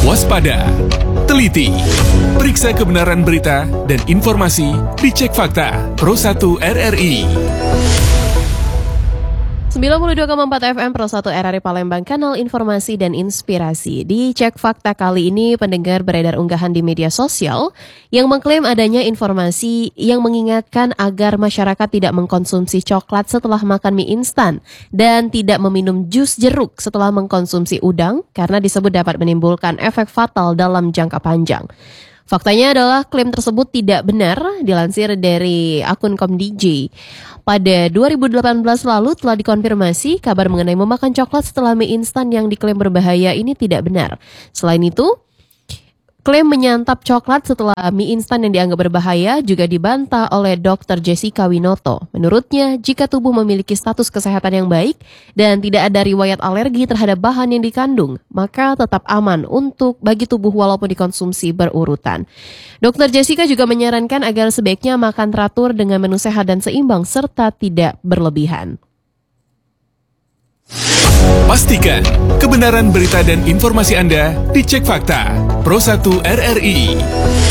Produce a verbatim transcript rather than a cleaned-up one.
Waspada, teliti, periksa kebenaran berita dan informasi di Cek Fakta Pro satu R R I. sembilan puluh dua koma empat F M Pro satu R R I Palembang, kanal informasi dan inspirasi. Di Cek Fakta kali ini, pendengar beredar unggahan di media sosial yang mengklaim adanya informasi yang mengingatkan agar masyarakat tidak mengkonsumsi coklat setelah makan mie instan dan tidak meminum jus jeruk setelah mengkonsumsi udang karena disebut dapat menimbulkan efek fatal dalam jangka panjang. Faktanya adalah klaim tersebut tidak benar, dilansir dari akun Komdj. Pada dua ribu delapan belas lalu telah dikonfirmasi kabar mengenai memakan coklat setelah mie instan yang diklaim berbahaya ini tidak benar. Selain itu, klaim menyantap coklat setelah mie instan yang dianggap berbahaya juga dibantah oleh dokter Jessica Winoto. Menurutnya, jika tubuh memiliki status kesehatan yang baik dan tidak ada riwayat alergi terhadap bahan yang dikandung, maka tetap aman untuk bagi tubuh walaupun dikonsumsi berurutan. dokter Jessica juga menyarankan agar sebaiknya makan teratur dengan menu sehat dan seimbang serta tidak berlebihan. Pastikan kebenaran berita dan informasi Anda di Cek Fakta Pro satu R R I.